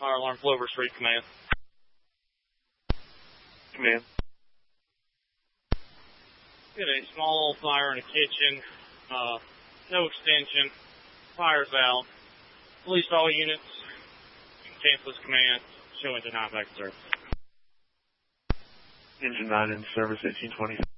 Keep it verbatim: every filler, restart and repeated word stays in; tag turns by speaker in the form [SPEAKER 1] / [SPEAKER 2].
[SPEAKER 1] Fire alarm, Clover Street, command.
[SPEAKER 2] Command.
[SPEAKER 1] Get a small fire in the kitchen. Uh, no extension. Fire's out. Release all units. Cancel this command. Show engine nine back to service.
[SPEAKER 2] Engine nine in service, eighteen twenty.